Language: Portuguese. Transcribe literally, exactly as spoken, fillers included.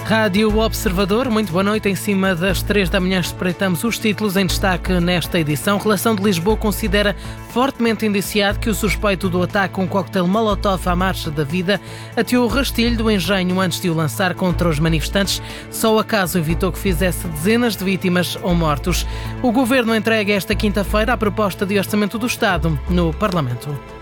Rádio Observador, muito boa noite. Em cima das três da manhã espreitamos os títulos em destaque nesta edição. Relação de Lisboa considera fortemente indiciado que o suspeito do ataque com um coquetel Molotov à Marcha da Vida ateou o rastilho do engenho antes de o lançar contra os manifestantes. Só o acaso evitou que fizesse dezenas de vítimas ou mortos. O Governo entrega esta quinta-feira a proposta de orçamento do Estado no Parlamento.